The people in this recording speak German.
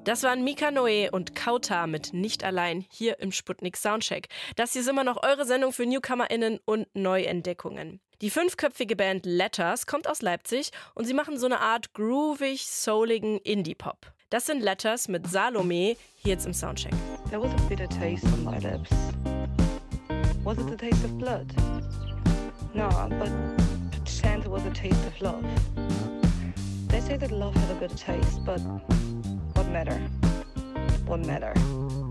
Das waren Mika Noe und Kauta mit Nicht allein hier im Sputnik Soundcheck. Das hier ist immer noch eure Sendung für NewcomerInnen und Neuentdeckungen. Die 5-köpfige Band Letters kommt aus Leipzig und sie machen so eine Art groovig, souligen Indie-Pop. Das sind Letters mit Salome hier jetzt im Soundcheck. There was a bitter taste on my lips. Was it the taste of blood? No, but perchance it was a taste of love. They say that love had a bitter taste, but what matter? What matter?